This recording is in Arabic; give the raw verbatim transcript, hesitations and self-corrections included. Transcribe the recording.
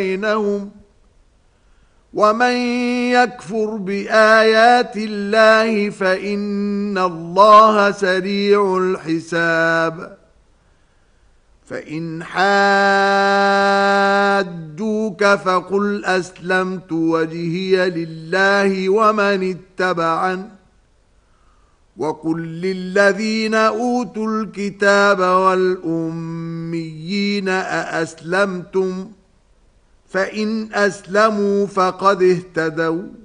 بينهم ومن يكفر بآيات الله فإن الله سريع الحساب فإن حاجوك فقل أسلمت وجهي لله ومن اتبعن وقل للذين أوتوا الكتاب والأميين أأسلمتم فإن أسلموا فقد اهتدوا